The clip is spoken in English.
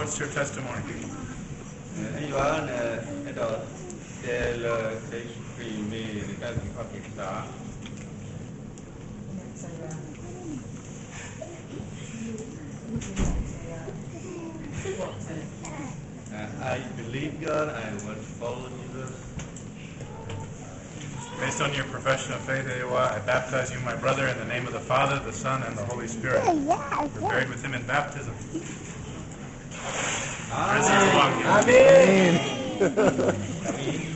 what's your testimony? I believe God. I want to follow Jesus. Based on your profession of faith, I baptize you, my brother, in the name of the Father, the Son, and the Holy Spirit. You're buried with him in baptism. Amen. Amen.